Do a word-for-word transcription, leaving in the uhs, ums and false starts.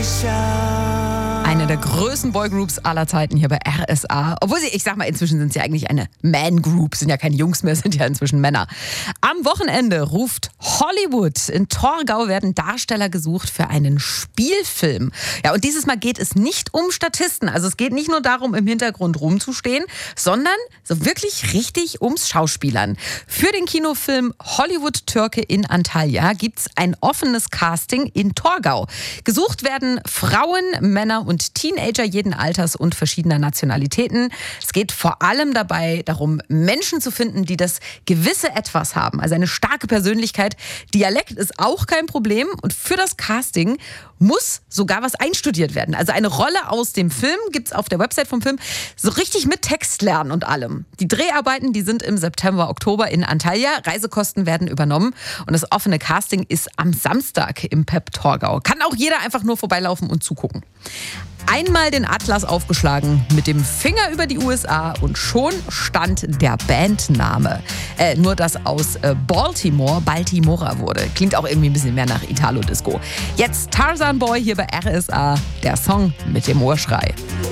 Eine der größten Boygroups aller Zeiten hier bei R S A. Obwohl sie, ich sag mal, inzwischen sind sie eigentlich eine Man-Group. Sind ja keine Jungs mehr, sind ja inzwischen Männer. Am Wochenende ruft Hollywood. In Torgau werden Darsteller gesucht für einen Spielfilm. Ja, und dieses Mal geht es nicht um Statisten. Also es geht nicht nur darum, im Hintergrund rumzustehen, sondern so wirklich richtig ums Schauspielern. Für den Kinofilm Hollywood Türke in Antalya gibt's ein offenes Casting in Torgau. Gesucht werden Frauen, Männer und Teenager jeden Alters und verschiedener Nationalitäten. Es geht vor allem dabei darum, Menschen zu finden, die das gewisse Etwas haben. Also eine starke Persönlichkeit. Dialekt ist auch kein Problem. Und für das Casting muss sogar was einstudiert werden. Also eine Rolle aus dem Film gibt's auf der Website vom Film. So richtig mit Text lernen und allem. Die Dreharbeiten, die sind im September, Oktober in Antalya. Reisekosten werden übernommen. Und das offene Casting ist am Samstag im Pep Torgau. Kann auch jeder einfach nur vorbeilaufen und zugucken. Einmal den Atlas aufgeschlagen, mit dem Finger über die U S A und schon stand der Bandname. Äh, nur, dass aus äh, Baltimore Baltimora wurde. Klingt auch irgendwie ein bisschen mehr nach Italo-Disco. Jetzt Tarzan Boy hier bei R S A, der Song mit dem Urschrei.